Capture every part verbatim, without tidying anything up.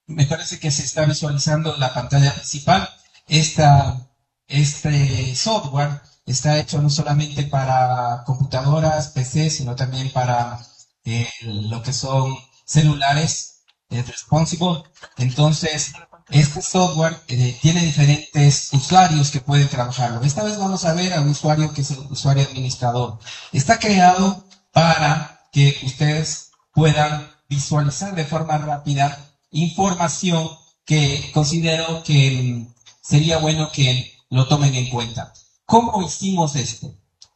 Me parece que se está visualizando la pantalla principal. Esta, este software está hecho no solamente para computadoras, P C, sino también para eh, lo que son celulares, es responsive. Entonces, este software eh, tiene diferentes usuarios que pueden trabajarlo. Esta vez vamos a ver al usuario que es el usuario administrador. Está creado para que ustedes puedan visualizar de forma rápida información que considero que sería bueno que lo tomen en cuenta. ¿Cómo hicimos esto?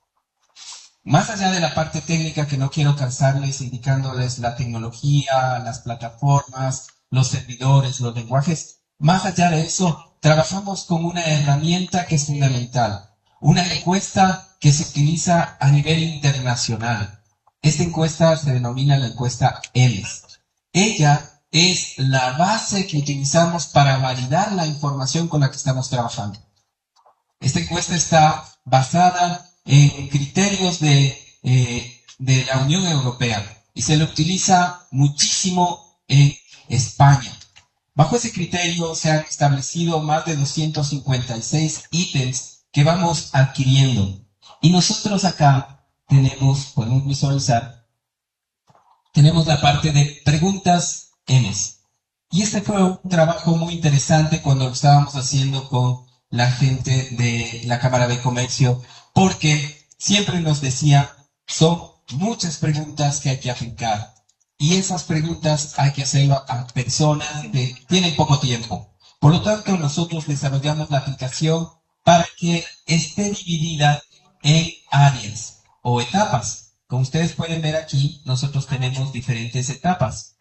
Más allá de la parte técnica, que no quiero cansarles indicándoles la tecnología, las plataformas, los servidores, los lenguajes, más allá de eso, trabajamos con una herramienta que es fundamental, una encuesta que se utiliza a nivel internacional. Esta encuesta se denomina la encuesta E L E S. Ella es la base que utilizamos para validar la información con la que estamos trabajando. Esta encuesta está basada en criterios de, eh, de la Unión Europea y se le utiliza muchísimo en España. Bajo ese criterio se han establecido más de doscientos cincuenta y seis ítems que vamos adquiriendo. Y nosotros acá tenemos, podemos visualizar, tenemos la parte de preguntas M S. Y este fue un trabajo muy interesante cuando lo estábamos haciendo con la gente de la Cámara de Comercio, porque siempre nos decía, son muchas preguntas que hay que aplicar. Y esas preguntas hay que hacerlo a personas que tienen poco tiempo. Por lo tanto, nosotros desarrollamos la aplicación para que esté dividida en áreas o etapas. Como ustedes pueden ver aquí, nosotros tenemos diferentes etapas.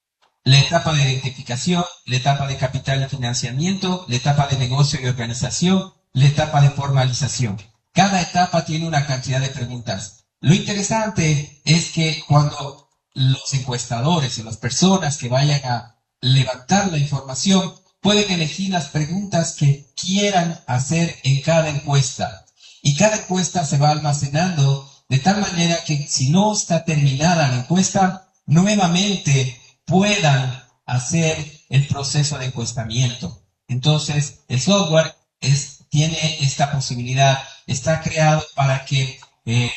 La etapa de identificación, la etapa de capital y financiamiento, la etapa de negocio y organización, la etapa de formalización. Cada etapa tiene una cantidad de preguntas. Lo interesante es que cuando los encuestadores o las personas que vayan a levantar la información pueden elegir las preguntas que quieran hacer en cada encuesta. Y cada encuesta se va almacenando de tal manera que si no está terminada la encuesta, nuevamente puedan hacer el proceso de encuestamiento. Entonces, el software es, tiene esta posibilidad, está creado para que eh,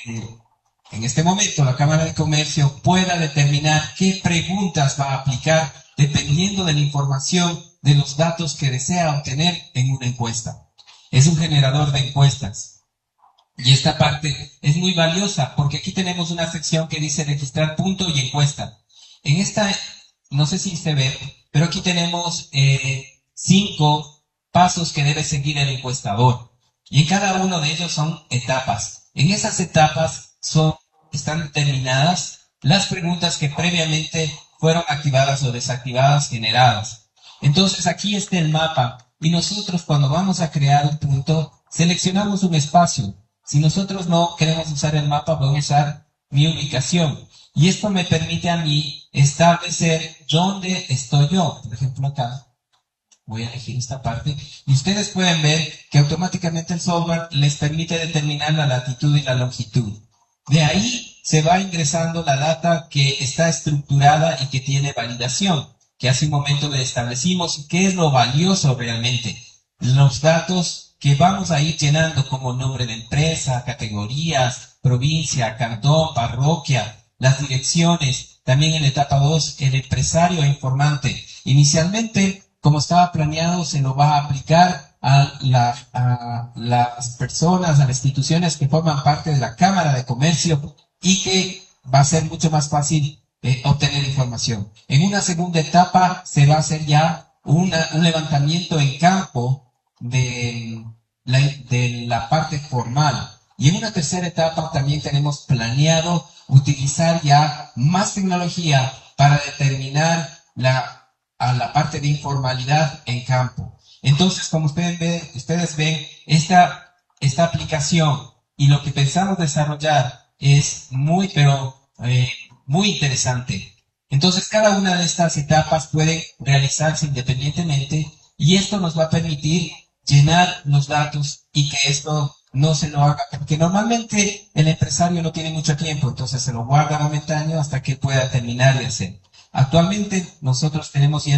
en este momento la Cámara de Comercio pueda determinar qué preguntas va a aplicar dependiendo de la información, de los datos que desea obtener en una encuesta. Es un generador de encuestas. Y esta parte es muy valiosa porque aquí tenemos una sección que dice registrar punto y encuesta. En esta, no sé si se ve, pero aquí tenemos eh, cinco pasos que debe seguir el encuestador. Y en cada uno de ellos son etapas. En esas etapas son, están determinadas las preguntas que previamente fueron activadas o desactivadas, generadas. Entonces aquí está el mapa. Y nosotros cuando vamos a crear un punto, seleccionamos un espacio. Si nosotros no queremos usar el mapa, voy a usar mi ubicación. Y esto me permite a mí establecer dónde estoy yo. Por ejemplo, acá voy a elegir esta parte. Y ustedes pueden ver que automáticamente el software les permite determinar la latitud y la longitud. De ahí se va ingresando la data que está estructurada y que tiene validación, que hace un momento le establecimos. ¿Qué es lo valioso realmente? Los datos que vamos a ir llenando como nombre de empresa, categorías, provincia, cantón, parroquia, las direcciones, también en la etapa dos, el empresario e informante. Inicialmente, como estaba planeado, se lo va a aplicar a, la, a las personas, a las instituciones que forman parte de la Cámara de Comercio y que va a ser mucho más fácil eh, obtener información. En una segunda etapa se va a hacer ya una, un levantamiento en campo de la, de la parte formal. Y en una tercera etapa también tenemos planeado utilizar ya más tecnología para determinar la, a la parte de informalidad en campo. Entonces, como ustedes ven, ustedes ven esta, esta aplicación y lo que pensamos desarrollar es muy, pero eh, muy interesante. Entonces, cada una de estas etapas puede realizarse independientemente y esto nos va a permitir llenar los datos y que esto no se lo haga, porque normalmente el empresario no tiene mucho tiempo, entonces se lo guarda momentáneo hasta que pueda terminar de hacer. Actualmente nosotros tenemos ya